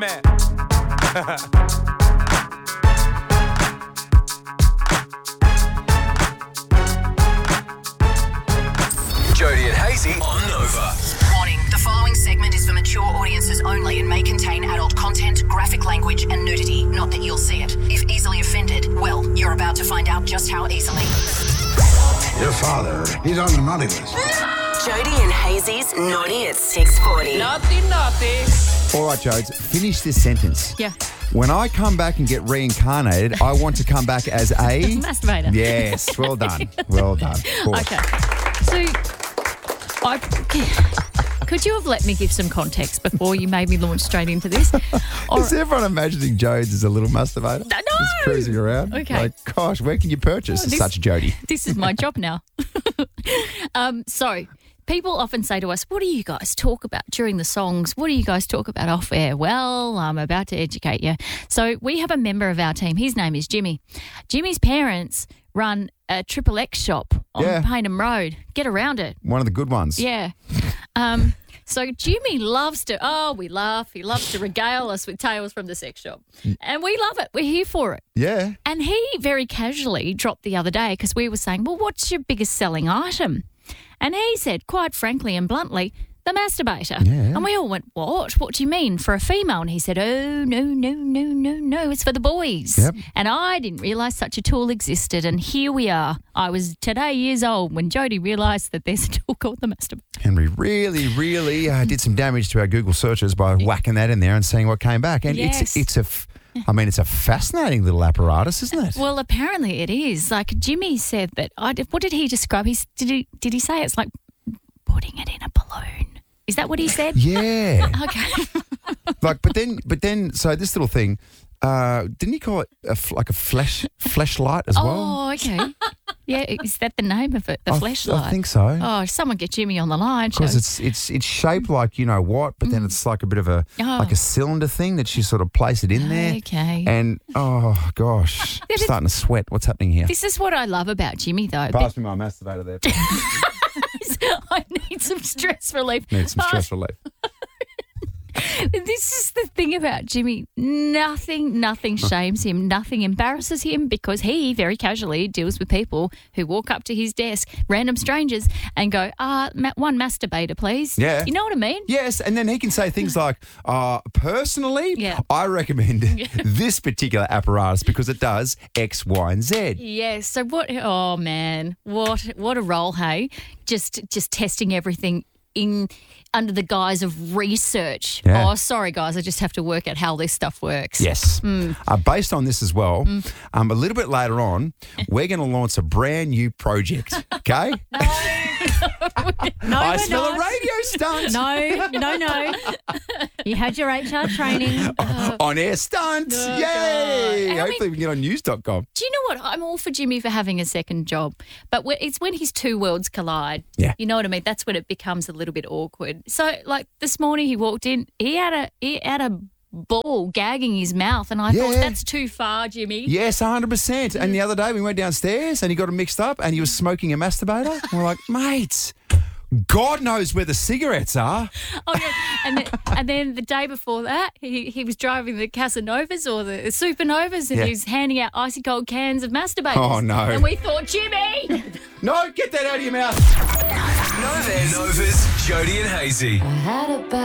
man. Jody and Hazy on Nova. Warning, the following segment is for mature audiences only and may contain adult content, graphic language and nudity. Not that you'll see it. If easily offended, well, you're about to find out just how easily. Your father, he's on the naughty list. Jody and Hazy's Naughty at 6:40. Naughty. All right, Jodes, finish this sentence. Yeah. When I come back and get reincarnated, I want to come back as a... Masturbator. Yes, well done. Well done. Cool. Okay. So, could you have let me give some context before you made me launch straight into this? Is everyone imagining Jodes as a little masturbator? No. Just cruising around? Okay. Like, gosh, where can you purchase such Jody? This is my job now. So, people often say to us, what do you guys talk about during the songs? What do you guys talk about off air? Well, I'm about to educate you. So we have a member of our team. His name is Jimmy. Jimmy's parents run a Triple X shop on Paynham Road. Get around it. One of the good ones. Yeah. So Jimmy loves to, we laugh. He loves to regale us with tales from the sex shop. And we love it. We're here for it. Yeah. And he very casually dropped the other day because we were saying, well, what's your biggest selling item? And he said, quite frankly and bluntly, the masturbator. Yeah. And we all went, what? What do you mean, for a female? And he said, oh, no, it's for the boys. Yep. And I didn't realise such a tool existed. And here we are. I was today years old when Jody realised that there's a tool called the masturbator. And we really did some damage to our Google searches by whacking that in there and seeing what came back. And Yes. it's a fascinating little apparatus, isn't it? Well, apparently it is. Like Jimmy said that, what did he describe? Did he say it's like putting it in a balloon? Is that what he said? Yeah. Okay. but then, so this little thing, didn't he call it a fleshlight as well? Oh, okay. Yeah, is that the name of it? The fleshlight? I think so. Oh, someone get Jimmy on the line. Because it's shaped like you know what, but then it's like a bit of like a cylinder thing that you sort of place it in there. Okay. And oh gosh, I'm starting to sweat. What's happening here? This is what I love about Jimmy, though. Pass me my masturbator there. I need some stress relief. Need some stress relief. This is the thing about Jimmy. Nothing shames him. Nothing embarrasses him because he very casually deals with people who walk up to his desk, random strangers, and go, one masturbator, please. Yeah. You know what I mean? Yes, and then he can say things like, personally, I recommend this particular apparatus because it does X, Y, and Z. Yes. So what? Oh man, what a role, hey? Just testing everything under the guise of research. Yeah. Oh, sorry, guys. I just have to work out how this stuff works. Yes. Based on this as well, a little bit later on, we're going to launch a brand new project, okay? No, I we're smell not. a radio stunt. No. You had your HR training. On air stunts. Oh, Yay. God. Hopefully we can get on news.com. Do you know what? I'm all for Jimmy for having a second job, but it's when his two worlds collide. Yeah. You know what I mean? That's when it becomes a little bit awkward. So, like this morning, he walked in. He had a ball gagging his mouth, and I thought that's too far, Jimmy. Yes, 100%. And the other day we went downstairs and he got it mixed up and he was smoking a masturbator. And we're like, mate, God knows where the cigarettes are. Oh, yeah. And then the day before that, he was driving the Casanovas or the Supernovas, and he was handing out icy cold cans of masturbators. Oh, no. And we thought, Jimmy! No, get that out of your mouth. Nova's Jody and Hazy.